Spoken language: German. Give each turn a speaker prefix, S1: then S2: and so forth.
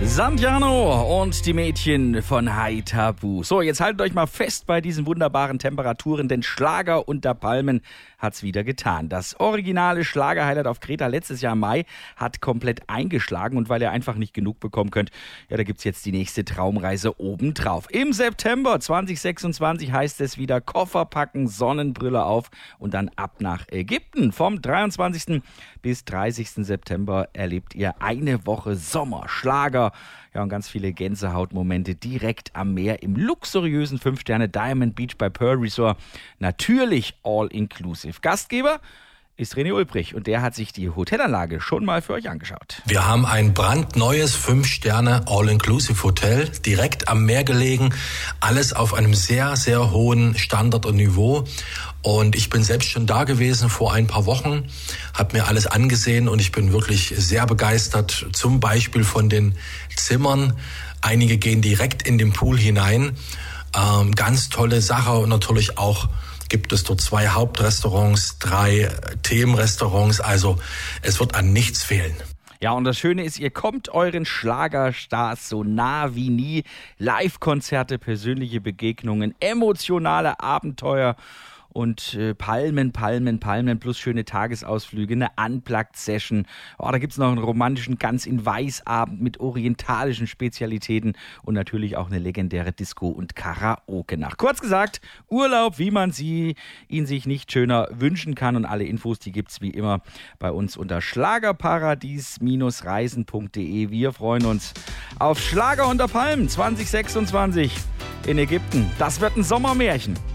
S1: Santiano und die Mädchen von High Tabu. So, jetzt haltet euch mal fest bei diesen wunderbaren Temperaturen, denn Schlager unter Palmen hat's wieder getan. Das originale Schlager-Highlight auf Kreta letztes Jahr im Mai hat komplett eingeschlagen und weil ihr einfach nicht genug bekommen könnt, ja, da gibt's jetzt die nächste Traumreise obendrauf. Im September 2026 heißt es wieder Koffer packen, Sonnenbrille auf und dann ab nach Ägypten. Vom 23. bis 30. September erlebt ihr eine Woche Sommer, Schlager, ja, und ganz viele Gänsehautmomente direkt am Meer im luxuriösen 5-Sterne Diamond Beach bei Pearl Resort. Natürlich all inclusive. Gastgeber ist René Ulbrich und der hat sich die Hotelanlage schon mal für euch angeschaut.
S2: Wir haben ein brandneues 5-Sterne All-Inclusive-Hotel, direkt am Meer gelegen. Alles auf einem sehr, sehr hohen Standard und Niveau. Und ich bin selbst schon da gewesen vor ein paar Wochen, habe mir alles angesehen und ich bin wirklich sehr begeistert. Zum Beispiel von den Zimmern. Einige gehen direkt in den Pool hinein. Ganz tolle Sache und natürlich auch gibt es dort 2 Hauptrestaurants, 3 Themenrestaurants. Also es wird an nichts fehlen.
S1: Ja, und das Schöne ist, ihr kommt euren Schlagerstars so nah wie nie. Live-Konzerte, persönliche Begegnungen, emotionale Abenteuer und Palmen plus schöne Tagesausflüge, eine Unplugged-Session. Oh, da gibt's noch einen romantischen Ganz in Weiß-Abend mit orientalischen Spezialitäten und natürlich auch eine legendäre Disco- und Karaoke-Nacht. Kurz gesagt, Urlaub, wie man ihn sich nicht schöner wünschen kann. Und alle Infos, die gibt's wie immer bei uns unter schlagerparadies-reisen.de. Wir freuen uns auf Schlager unter Palmen 2026 in Ägypten. Das wird ein Sommermärchen.